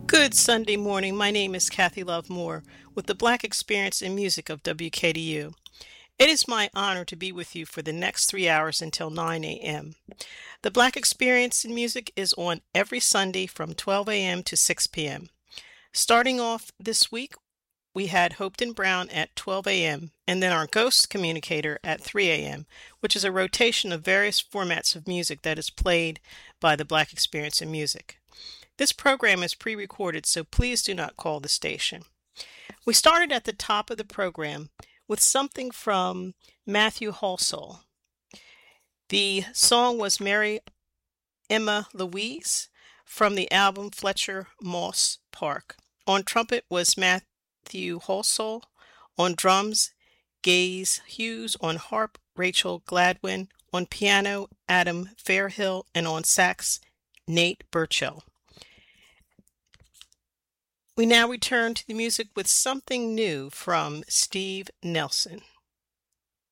Good Sunday morning. My name is Kathy Love Moore with the Black Experience in Music of WKDU. It is my honor to be with you for the next 3 hours until 9 a.m. The Black Experience in Music is on every Sunday from 12 a.m. to 6 p.m. Starting off this week, we had Hopeton Brown at 12 a.m. and then our Ghost Communicator at 3 a.m., which is a rotation of various formats of music that is played by the Black Experience in Music. This program is pre-recorded, so please do not call the station. We started at the top of the program with something from Matthew Halsall. The song was Mary Emma Louise from the album Fletcher Moss Park. On trumpet was Matthew Halsall. On drums, Gaze Hughes. On harp, Rachel Gladwin. On piano, Adam Fairhill. And on sax, Nate Burchell. We now return to the music with something new from Steve Nelson.